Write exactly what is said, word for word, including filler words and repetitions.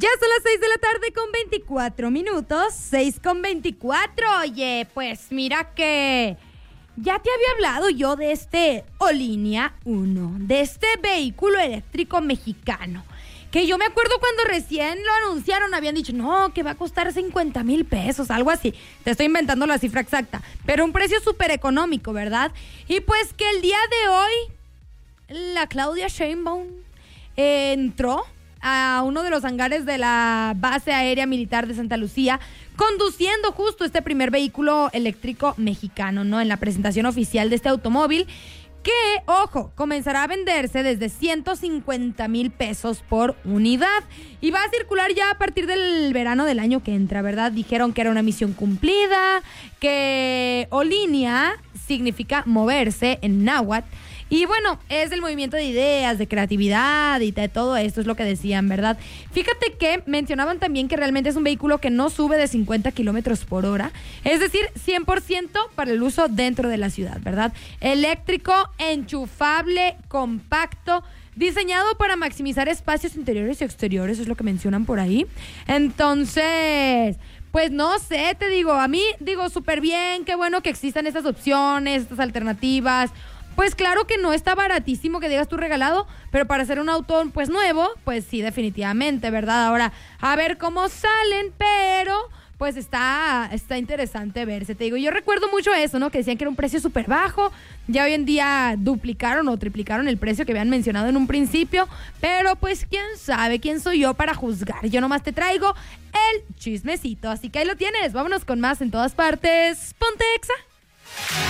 Ya son las seis de la tarde con veinticuatro minutos, seis con veinticuatro. Oye, pues mira que ya te había hablado yo de este Olinea uno, de este vehículo eléctrico mexicano, que yo me acuerdo cuando recién lo anunciaron, habían dicho, no, que va a costar cincuenta mil pesos, algo así. Te estoy inventando la cifra exacta, pero un precio súper económico, ¿verdad? Y pues que el día de hoy, la Claudia Sheinbaum eh, entró a uno de los hangares de la base aérea militar de Santa Lucía, conduciendo justo este primer vehículo eléctrico mexicano, ¿no? En la presentación oficial de este automóvil, que, ojo, comenzará a venderse desde ciento cincuenta mil pesos por unidad y va a circular ya a partir del verano del año que entra, ¿verdad? Dijeron que era una misión cumplida, que Olinea significa moverse en náhuatl. Y bueno, es el movimiento de ideas, de creatividad y de todo esto, es lo que decían, ¿verdad? Fíjate que mencionaban también que realmente es un vehículo que no sube de cincuenta kilómetros por hora, es decir, cien por ciento para el uso dentro de la ciudad, ¿verdad? Eléctrico, enchufable, compacto, diseñado para maximizar espacios interiores y exteriores, es lo que mencionan por ahí. Entonces, pues no sé, te digo, a mí digo súper bien, qué bueno que existan estas opciones, estas alternativas. Pues claro que no está baratísimo que digas tú regalado, pero para hacer un auto pues nuevo, pues sí, definitivamente, ¿verdad? Ahora, a ver cómo salen, pero pues está, está interesante verse, te digo. Yo recuerdo mucho eso, ¿no? Que decían que era un precio súper bajo, ya hoy en día duplicaron o triplicaron el precio que habían mencionado en un principio, pero pues quién sabe, quién soy yo para juzgar. Yo nomás te traigo el chismecito, así que ahí lo tienes. Vámonos con más en todas partes. Ponte Exa.